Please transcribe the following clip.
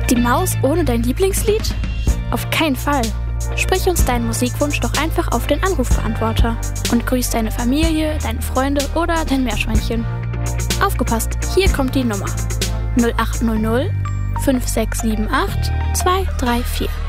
Die Maus ohne dein Lieblingslied? Auf keinen Fall. Sprich uns deinen Musikwunsch doch einfach auf den Anrufbeantworter und grüß deine Familie, deine Freunde oder dein Meerschweinchen. Aufgepasst, hier kommt die Nummer. 0800 5678 234.